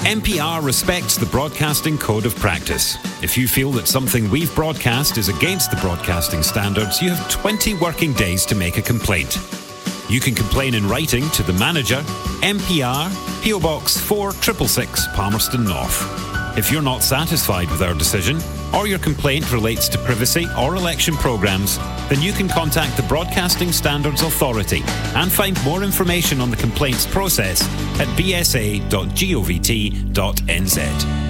MPR respects the Broadcasting Code of Practice. If you feel that something we've broadcast is against the broadcasting standards, you have 20 working days to make a complaint. You can complain in writing to the manager, MPR, PO Box 4666, Palmerston North. If you're not satisfied with our decision, or your complaint relates to privacy or election programmes, then you can contact the Broadcasting Standards Authority and find more information on the complaints process at bsa.govt.nz.